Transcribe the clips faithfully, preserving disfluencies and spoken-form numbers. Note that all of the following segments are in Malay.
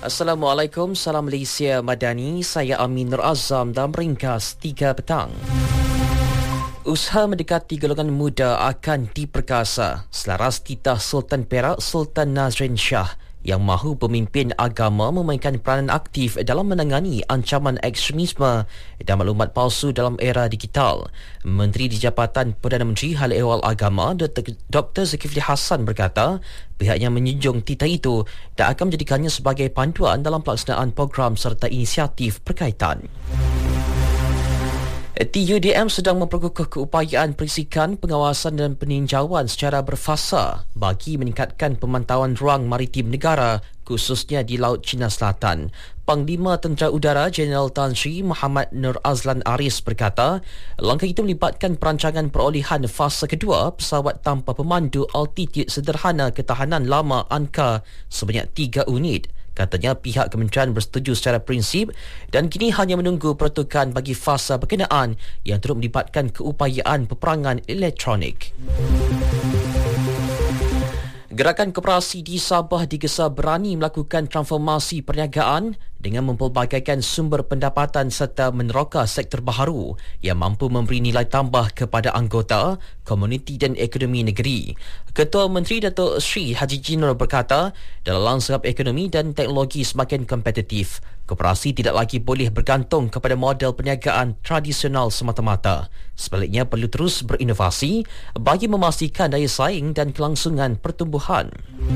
Assalamualaikum, salam Malaysia Madani. Saya Amin Nur Azam dan meringkas tiga petang. Usaha mendekati golongan muda akan diperkasa selaras titah Sultan Perak Sultan Nazrin Shah yang mahu pemimpin agama memainkan peranan aktif dalam menangani ancaman ekstremisme dan maklumat palsu dalam era digital. Menteri di Jabatan Perdana Menteri Hal Ehwal Agama Doktor Zulkifli Hassan berkata pihaknya menjunjung titah itu dan akan menjadikannya sebagai panduan dalam pelaksanaan program serta inisiatif berkaitan. T U D M sedang memperkukuh keupayaan perisikan, pengawasan dan peninjauan secara berfasa bagi meningkatkan pemantauan ruang maritim negara khususnya di Laut Cina Selatan. Panglima Tentera Udara Jeneral Tan Sri Muhammad Nur Azlan Aris berkata, langkah itu melibatkan perancangan perolehan fasa kedua pesawat tanpa pemandu altitude sederhana ketahanan lama A N K A sebanyak tiga unit. Katanya pihak kementerian bersetuju secara prinsip dan kini hanya menunggu pertukaran bagi fasa berkenaan yang turut melibatkan keupayaan peperangan elektronik. Gerakan Koperasi di Sabah digesa berani melakukan transformasi perniagaan dengan mempelbagaikan sumber pendapatan serta meneroka sektor baharu yang mampu memberi nilai tambah kepada anggota, komuniti dan ekonomi negeri. Ketua Menteri Datuk Sri Haji Jinor berkata, dalam lanskap ekonomi dan teknologi semakin kompetitif, koperasi tidak lagi boleh bergantung kepada model perniagaan tradisional semata-mata. Sebaliknya perlu terus berinovasi bagi memastikan daya saing dan kelangsungan pertumbuhan.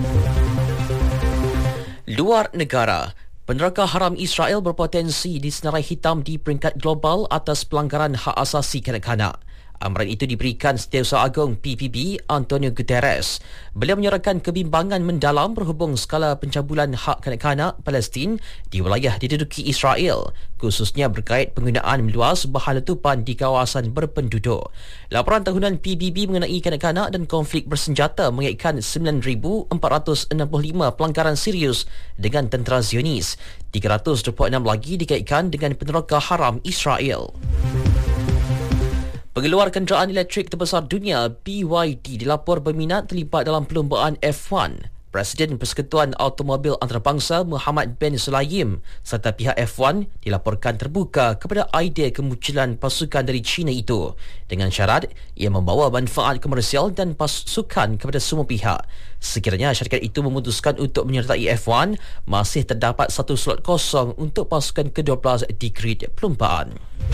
Luar negara, peneraka haram Israel berpotensi disenarai hitam di peringkat global atas pelanggaran hak asasi kanak-kanak. Amaran itu diberikan Setiausaha Agung P B B Antonio Guterres. Beliau menyuarakan kebimbangan mendalam berhubung skala pencabulan hak kanak-kanak Palestin di wilayah diduduki Israel, khususnya berkait penggunaan meluas bahan letupan di kawasan berpenduduk. Laporan tahunan P B B mengenai kanak-kanak dan konflik bersenjata mengaitkan sembilan ribu empat ratus enam puluh lima pelanggaran serius dengan tentera Zionis. tiga ratus dua puluh enam lagi dikaitkan dengan peneraka haram Israel. Pengeluar kenderaan elektrik terbesar dunia B Y D dilapor berminat terlibat dalam perlombaan F satu. Presiden Persekutuan Automobil Antarabangsa Muhammad bin Sulayim serta pihak F satu dilaporkan terbuka kepada idea kemunculan pasukan dari China itu dengan syarat ia membawa manfaat komersial dan pasukan kepada semua pihak. Sekiranya syarikat itu memutuskan untuk menyertai F satu, masih terdapat satu slot kosong untuk pasukan ke dua belas di grid perlumbaan.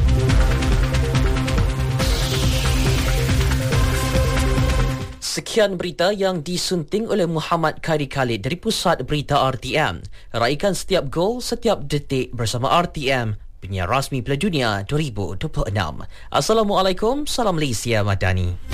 Sekian berita yang disunting oleh Muhammad Khairi Khalid dari Pusat Berita R T M. Raikan setiap gol, setiap detik bersama R T M, penyiar rasmi Piala Dunia dua ribu dua puluh enam. Assalamualaikum, salam Malaysia Madani.